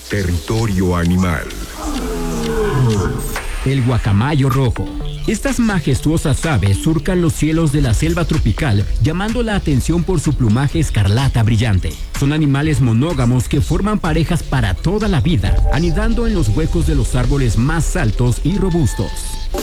Territorio animal. El guacamayo rojo. Estas majestuosas aves surcan los cielos de la selva tropical, llamando la atención por su plumaje escarlata brillante. Son animales monógamos que forman parejas para toda la vida, anidando en los huecos de los árboles más altos y robustos.